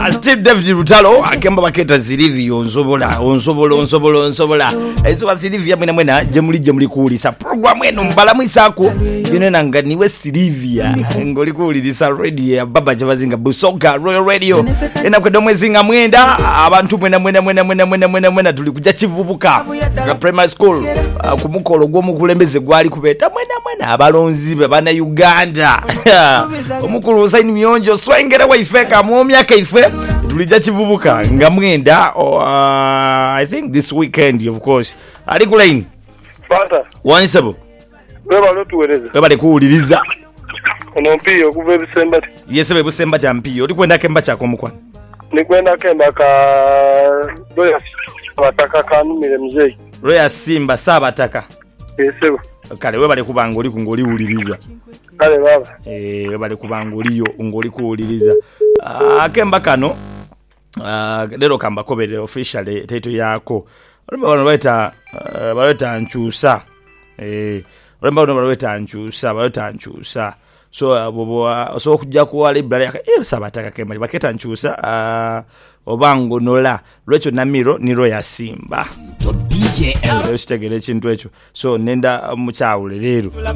Steve David Rutalo akemba baketa Silivia onsobola ezo Silivia mwena jemuli kuulisa program eno mbalamu isako yone nanga niwe Silivia ngoli kuulisa radio ya baba chabazinga Busoga Royal Radio ena kwedo mwezi nga mwenda abantu mwena tuli kuja Kivubuka nga primary school kumukolo gw'omukulembeze gwali kubeta mwena abalonzi bana Uganda omukulu Usaini Mionjo swengera waifeka mu myaka ife tulija Kivubuka nga mwenda I think this weekend of course ali ku line Fanta wanisabo beba lotuwereza bale kuuliriza ono mpiyo kuva Busemba yesebe Busemba cha mpiyo oli kwenda kemba chako mukwana ni kwenda kemba ka doya bataka kanumire mzee Roya Simba sabataka yesebo kale we bale kubanga oli kungoli uliriza kale baba we bale kubanga oliyo ngoli kuuliriza akemba kano lero kamba kobere officially title yako baleta nchusa baleta nchusa so bobo so kujja kuwa library sabataka kemba baketa nchusa obango nola lwecho namiro niro ya Simba DJ L stegere chintu echo so nenda muchawule lero